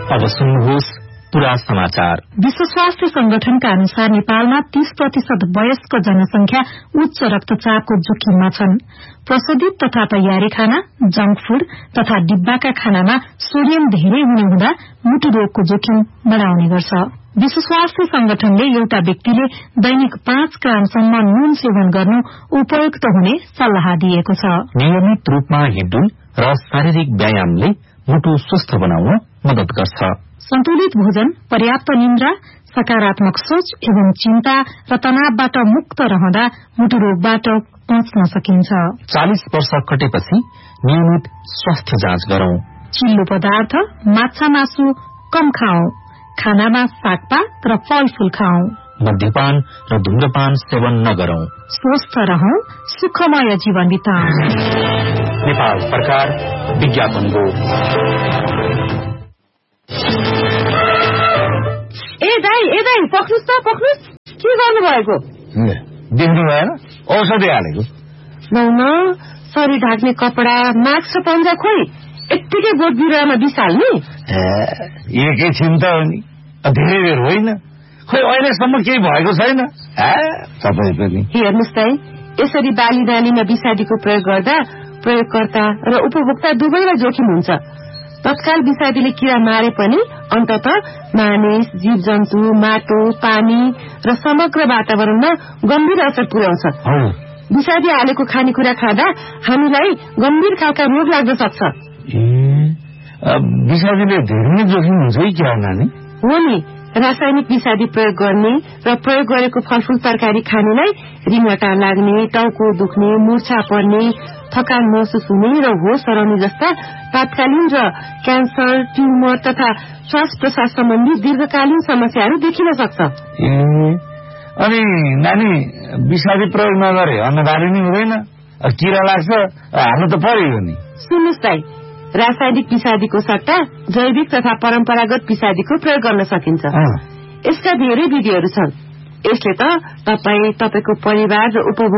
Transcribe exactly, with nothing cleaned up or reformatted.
अब सुन्नुहोस् पूरा समाचार। विश्व स्वास्थ्य संगठनका अनुसार नेपालमा तीस प्रतिशत वयस्क जनसंख्या उच्च रक्तचापको जोखिममा छन्। प्रशोधित तथा तयारी खाना, जंक फूड तथा डिब्बाका खानामा सोडियम धेरै हुने हुँदा मुटु रोगको जोखिम बढ़ाउने गर्छ। विश्व स्वास्थ्य संगठनले एउटा व्यक्तिले दैनिक पाँच ग्रामसम्म नुन सेवन गर्नु उपयुक्त हुने सल्लाह दिएको छ। नियमित रूपमा हिँडडुल र शारीरिक व्यायामले मुटु स्वस्थ बनाउन मदत गर्छ। सन्तुलित भोजन, पर्याप्त निन्द्रा, सकारात्मक सोच एवं चिन्ता र तनावबाट मुक्त रहँदा मुटु रोगबाट बच्न सकिन्छ। चालीस वर्ष कटेपछि नियमित स्वास्थ्य जाँच गरौं। चिल्लो पदार्थ, माछा मासु कम खाऊ। खानामा सागपात र फलफूल खाऊ। मद्यपान र धूम्रपान सेवन नगरौं। स्वस्थ रहौं, सुखमय जीवन बिताऊ। नेपाल सरकार विज्ञापन बोर्ड। ए दाई ए दाई पक्नुस् त पक्नुस्। के गर्नु भएको? देख्नु भएन? औषधि हालेको। नौन शरीर ढाक्ने कपडा, मास्क र पन्जा खोइ यत्तिकै बोट बिरुवामा बिसाल्ने? एकैछिन त हो नि, धेरै बेर होइन। खोइ अहिलेसम्म केही भएको छैन तपाईँ पनि। हेर्नुहोस् दाई, यसरी बाली नालीमा विषादीको प्रयोग गर्दा प्रयोगकर्ता र उपभोक्ता दुवैलाई जोखिम हुन्छ। तत्काल विषादीले किरा मारे पनि अन्तत मानिस, जीव जन्तु, माटो, पानी र समग्र वातावरणमा गम्भीर असर पुर्याउँछ। विषादी हालेको खानेकुरा खाँदा हामीलाई गम्भीर खालका रोग लाग्न सक्छ। विषादीले धेरै जोखिम हुन्छ कि क्या नानी? हो नि, रासायनिक विषादी प्रयोग गर्ने र प्रयोग गरेको फलफूल तरकारी खानेलाई रिङटा लाग्ने, टाउको दुख्ने, मूर्छा पर्ने, थकान महसुस हुने र होस हराउने जस्ता तात्कालीन र क्यान्सर, ट्युमर तथा श्वास प्रश्वास सम्बन्धी दीर्घकालीन समस्याहरू देखिन सक्छ। ए अनि नानी, विषादी प्रयोग नगरे अन्नबाली नै हुँदैन, किरा लाग्छ, हाल्नु त पर्यो नि। सुन्नुहोस् दाइ, रासायनिक विषादीको सट्टा जैविक तथा परम्परागत विषादीको प्रयोग गर्न सकिन्छ। यसका धेरै विधिहरू छन्। यसले त तपाई, तपाईको परिवार र उपभोक्ता